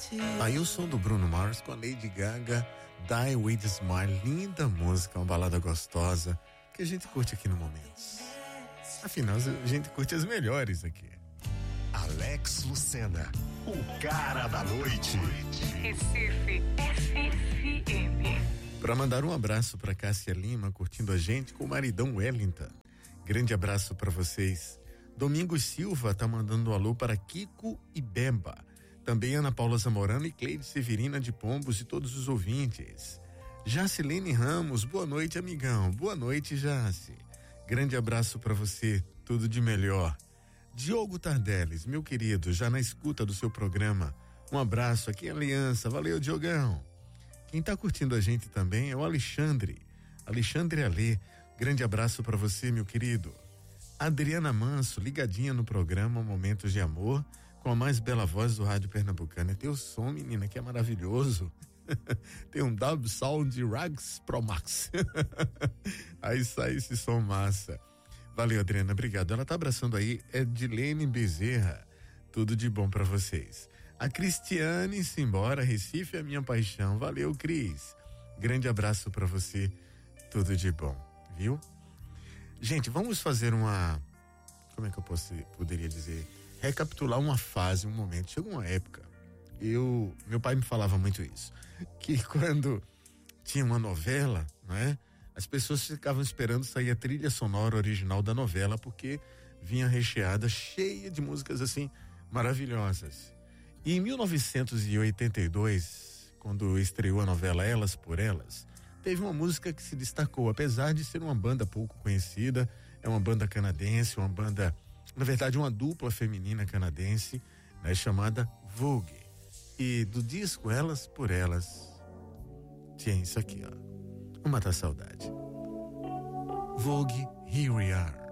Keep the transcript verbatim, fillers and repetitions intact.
Aí o som do Bruno Mars com a Lady Gaga, Die With a Smile, linda música, uma balada gostosa que a gente curte aqui no Momentos. Afinal, a gente curte as melhores aqui. Alex Lucena, o cara da noite. Recife F F M. Para mandar um abraço para Cássia Lima, curtindo a gente com o maridão Wellington. Grande abraço para vocês. Domingos Silva tá mandando um alô para Kiko e Bemba. Também Ana Paula Zamorano e Cleide Severina de Pombos e todos os ouvintes. Jacilene Ramos, boa noite, amigão. Boa noite, Jaci. Grande abraço para você, tudo de melhor. Diogo Tardelli, meu querido, já na escuta do seu programa. Um abraço aqui em Aliança. Valeu, Diogão. Quem tá curtindo a gente também é o Alexandre. Alexandre Alê, grande abraço para você, meu querido. Adriana Manso, ligadinha no programa Momentos de Amor, com a mais bela voz do rádio pernambucano. É teu som, menina, que é maravilhoso. Tem um Dub Sound Rags Pro Max. Aí sai esse som massa. Valeu, Adriana, obrigado. Ela tá abraçando aí Edilene Bezerra. Tudo de bom pra vocês. A Cristiane Simbora, Recife é a minha paixão. Valeu, Cris. Grande abraço pra você. Tudo de bom, viu? Gente, vamos fazer uma, como é que eu posso, poderia dizer, recapitular uma fase, um momento. Chegou uma época, eu, meu pai me falava muito isso, que quando tinha uma novela, não é? As pessoas ficavam esperando sair a trilha sonora original da novela, porque vinha recheada, cheia de músicas assim, maravilhosas. E em mil novecentos e oitenta e dois, quando estreou a novela Elas por Elas, teve uma música que se destacou, apesar de ser uma banda pouco conhecida, é uma banda canadense, uma banda, na verdade uma dupla feminina canadense, né, chamada Vogue. E do disco Elas por Elas, tinha isso aqui, ó, Vou Matar a Saudade. Vogue, Here We Are.